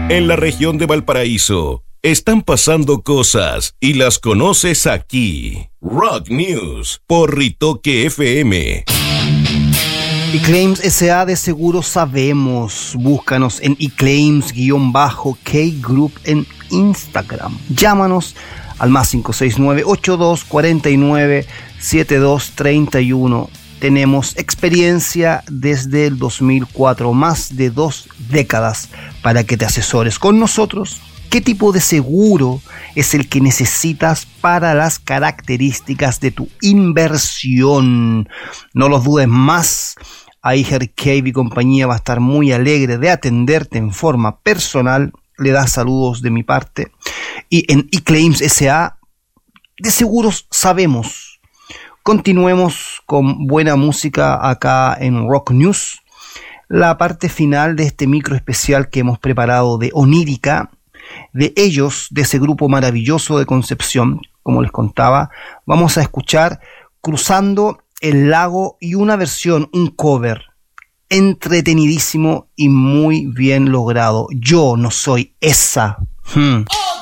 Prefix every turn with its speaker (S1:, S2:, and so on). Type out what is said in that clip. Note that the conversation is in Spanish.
S1: En la región de Valparaíso están pasando cosas y las conoces aquí. Rock News por Ritoque FM.
S2: eClaims S.A. de seguro sabemos. Búscanos en eClaims_K-Group en Instagram. Llámanos al más 569-8249-7231. Tenemos experiencia desde el 2004, más de 2 décadas, para que te asesores con nosotros. ¿Qué tipo de seguro es el que necesitas para las características de tu inversión? No los dudes más. Aiger Cave y compañía va a estar muy alegre de atenderte en forma personal. Le das saludos de mi parte. Y en eClaims S.A. de seguros sabemos. Continuemos con buena música acá en Rock News. La parte final de este micro especial que hemos preparado de Onírica, de ellos, de ese grupo maravilloso de Concepción, como les contaba, vamos a escuchar Cruzando el Lago y una versión, un cover, entretenidísimo y muy bien logrado. Yo no soy esa.